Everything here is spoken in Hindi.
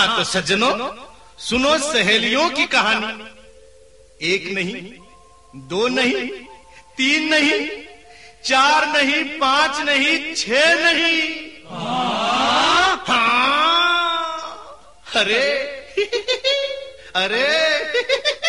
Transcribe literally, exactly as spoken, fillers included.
हाँ तो सज्जनों, सुनो सहेलियों की कहानी। एक नहीं, दो नहीं, तीन नहीं, चार नहीं, पांच नहीं, छह नहीं, हाँ, अरे अरे